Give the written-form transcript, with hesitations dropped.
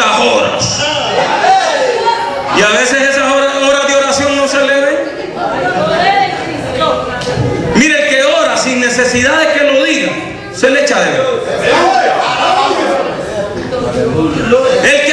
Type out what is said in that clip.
tantas horas. Y a veces esas horas de oración no se le ven. Mire, el que ora sin necesidad de que lo diga, se le echa de ver. El